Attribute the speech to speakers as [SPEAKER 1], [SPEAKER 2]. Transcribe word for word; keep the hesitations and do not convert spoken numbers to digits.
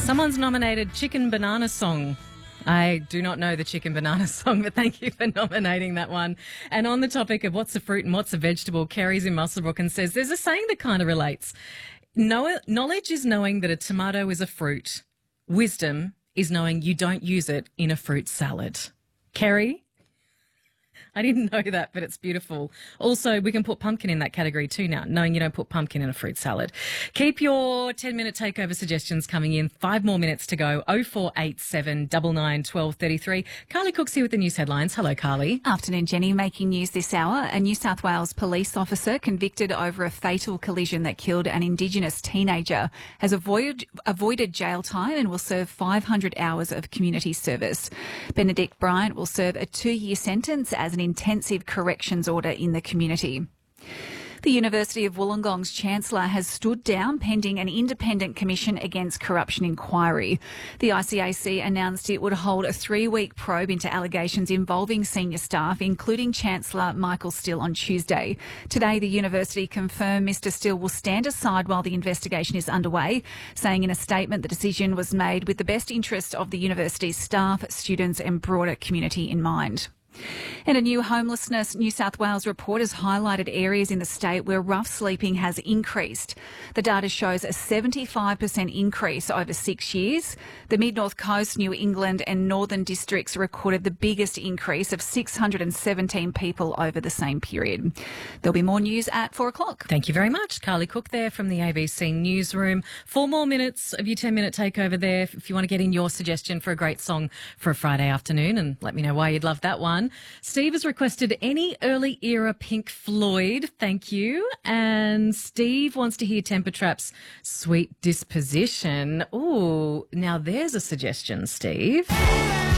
[SPEAKER 1] Someone's nominated Chicken Banana Song. I do not know the Chicken Banana Song, but thank you for nominating that one. And on the topic of what's a fruit and what's a vegetable, Kerry's in Muswellbrook and says there's a saying that kind of relates. Know- knowledge is knowing that a tomato is a fruit. Wisdom is knowing you don't use it in a fruit salad. Kerry? I didn't know that, but it's beautiful. Also, we can put pumpkin in that category too now, knowing you don't put pumpkin in a fruit salad. Keep your ten-minute takeover suggestions coming in. Five more minutes to go. oh four eight seven, nine nine, one two three three. Carly Cook's here with the news headlines. Hello, Carly.
[SPEAKER 2] Afternoon, Jenny. Making news this hour. A New South Wales police officer convicted over a fatal collision that killed an Indigenous teenager has avoided, avoided jail time and will serve five hundred hours of community service. Benedict Bryant will serve a two-year sentence as an intensive corrections order in the community. The University of Wollongong's Chancellor has stood down pending an independent commission against corruption inquiry. The I C A C announced it would hold a three-week probe into allegations involving senior staff, including Chancellor Michael Still, on Tuesday. Today, the university confirmed Mr Still will stand aside while the investigation is underway, saying in a statement the decision was made with the best interest of the university's staff, students and broader community in mind. And a new Homelessness New South Wales report has highlighted areas in the state where rough sleeping has increased. The data shows a seventy-five percent increase over six years. The Mid-North Coast, New England and Northern districts recorded the biggest increase of six hundred seventeen people over the same period. There'll be more news at four o'clock.
[SPEAKER 1] Thank you very much. Carly Cook there from the A B C Newsroom. Four more minutes of your ten-minute takeover there if you want to get in your suggestion for a great song for a Friday afternoon, and let me know why you'd love that one. Steve has requested any early era Pink Floyd, thank you. And Steve wants to hear Temper Trap's Sweet Disposition. Ooh, now there's a suggestion, Steve.